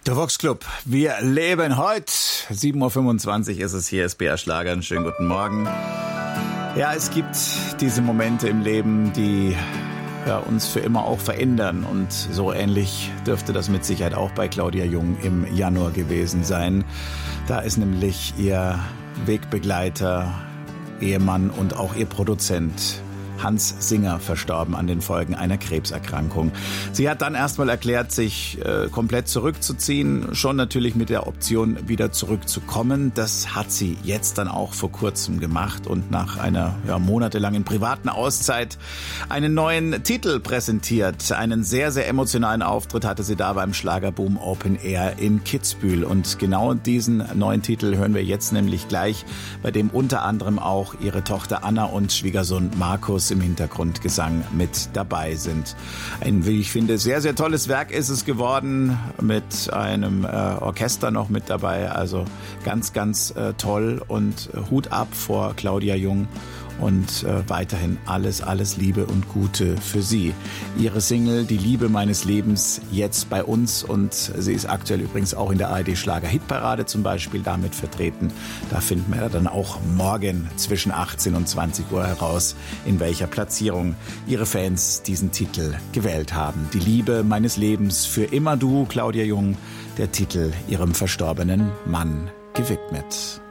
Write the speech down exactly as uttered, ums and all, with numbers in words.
Der Vox Club, wir leben heute. sieben Uhr fünfundzwanzig ist es hier, S B R Schlager. Einen schönen guten Morgen. Ja, es gibt diese Momente im Leben, die ja, uns für immer auch verändern. Und so ähnlich dürfte das mit Sicherheit auch bei Claudia Jung im Januar gewesen sein. Da ist nämlich ihr Wegbegleiter, Ehemann und auch ihr Produzent Hans Singer verstorben an den Folgen einer Krebserkrankung. Sie hat dann erstmal erklärt, sich äh, komplett zurückzuziehen, schon natürlich mit der Option, wieder zurückzukommen. Das hat sie jetzt dann auch vor kurzem gemacht und nach einer ja, monatelangen privaten Auszeit einen neuen Titel präsentiert. Einen sehr, sehr emotionalen Auftritt hatte sie da beim Schlagerboom Open Air in Kitzbühel. Und genau diesen neuen Titel hören wir jetzt nämlich gleich, bei dem unter anderem auch ihre Tochter Anna und Schwiegersohn Markus im Hintergrundgesang mit dabei sind. Ein, wie ich finde, sehr, sehr tolles Werk ist es geworden, mit einem äh, Orchester noch mit dabei. Also ganz, ganz äh, toll und äh, Hut ab vor Claudia Jung und äh, weiterhin alles, alles Liebe und Gute für sie. Ihre Single Die Liebe meines Lebens jetzt bei uns und sie ist aktuell übrigens auch in der A R D Schlager Hitparade zum Beispiel damit vertreten. Da finden wir dann auch morgen zwischen achtzehn und zwanzig Uhr heraus, in welcher Platzierung ihre Fans diesen Titel gewählt haben. Die Liebe meines Lebens für immer du, Claudia Jung, der Titel ihrem verstorbenen Mann gewidmet.